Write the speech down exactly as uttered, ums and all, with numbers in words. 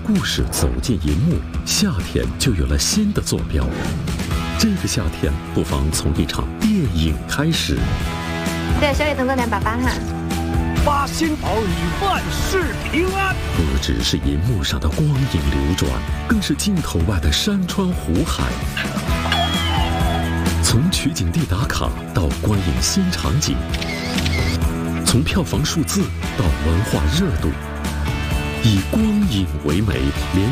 故事走进银幕，夏天就有了新的坐标。这个夏天，不妨从一场电影开始。 对，小野等等点爸爸哈。 八仙儿女万事平安。 不只是银幕上的光影流转，更是镜头外的山川湖海。从取景地打卡到观影新场景，从票房数字到文化热度，以光影为媒，连